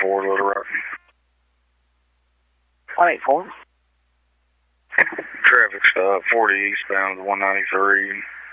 184 Little Rock. 184. Traffic stop, 40 eastbound 193.